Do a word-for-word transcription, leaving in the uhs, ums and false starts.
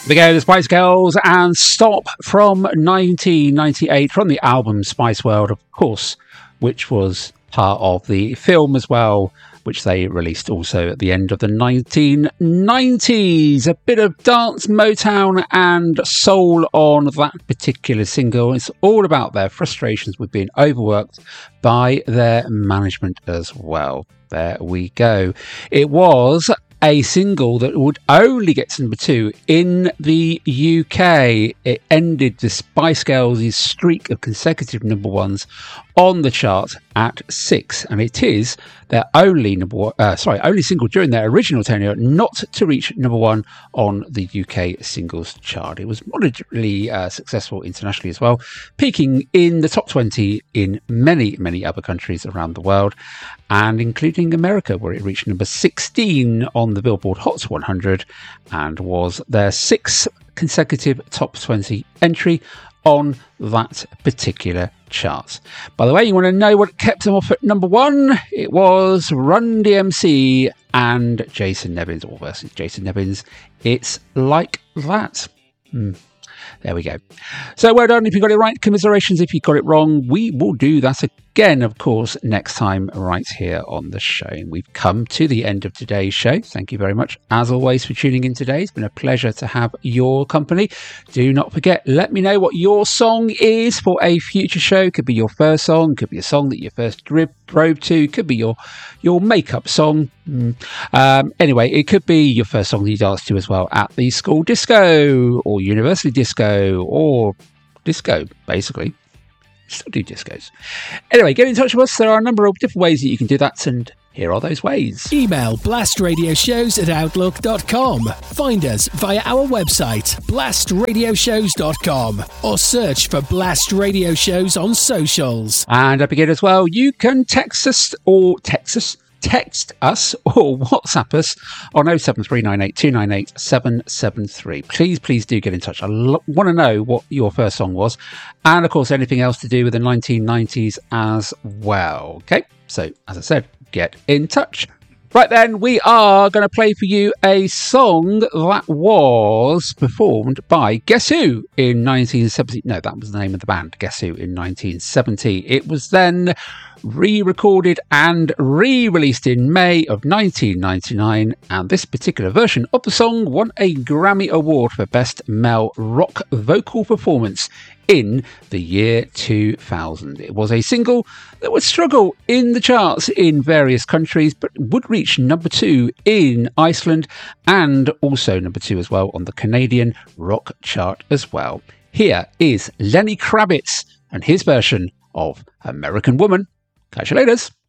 We go, the Spice Girls and Stop from nineteen ninety-eight from the album Spice World, of course, which was part of the film as well, which they released also at the end of the nineteen nineties. A bit of dance, Motown and soul on that particular single. It's all about their frustrations with being overworked by their management as well. There we go. It was a single that would only get to number two in the U K. It ended the Spice Girls' streak of consecutive number ones on the chart at six, and it is their only number one, uh, sorry, only single during their original tenure not to reach number one on the U K singles chart. It was moderately uh, successful internationally as well, peaking in the top twenty in many, many other countries around the world, and including America, where it reached number sixteen on the Billboard Hot one hundred and was their sixth consecutive top twenty entry on that particular chart. By the way, you want to know what kept them off at number one? It was Run D M C and Jason Nevins, or versus Jason Nevins. It's Like That. Hmm. There we go. So well done if you got it right. Commiserations if you got it wrong. We will do that again, of course, next time right here on the show. And we've come to the end of today's show. Thank you very much, as always, for tuning in today. It's been a pleasure to have your company. Do not forget, let me know what your song is for a future show. Could be your first song, could be a song that you first drove to, could be your your makeup song. Mm. Um, anyway, it could be your first song that you danced to as well at the school disco or university disco or disco, basically. Still do discos. Anyway, get in touch with us. There are a number of different ways that you can do that, and here are those ways. Email blastradioshows at outlook dot com. Find us via our website, blast radio shows dot com, or search for Blast Radio Shows on socials. And up again as well, you can text us or text us. Text us or WhatsApp us on oh seven three nine eight two nine eight seven seven three. Please, please do get in touch. I lo- want to know what your first song was. And, of course, anything else to do with the nineteen nineties as well. Okay, so, as I said, get in touch. Right then, we are going to play for you a song that was performed by Guess Who in nineteen seventy. No, that was the name of the band, Guess Who, in nineteen seventy. It was then re-recorded and re-released in May of nineteen ninety-nine, and this particular version of the song won a Grammy Award for Best Male Rock Vocal Performance in the year two thousand. It was a single that would struggle in the charts in various countries, but would reach number two in Iceland and also number two as well on the Canadian rock chart as well. Here is Lenny Kravitz and his version of American Woman. Catch you later.